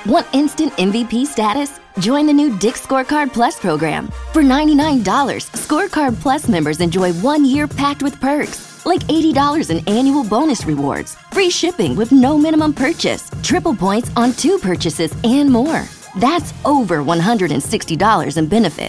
Want instant MVP status? Join the new Dick's Scorecard Plus program. For $99, Scorecard Plus members enjoy 1 year packed with perks, like $80 in annual bonus rewards, free shipping with no minimum purchase, triple points on 2 purchases, and more. That's over $160 in benefits.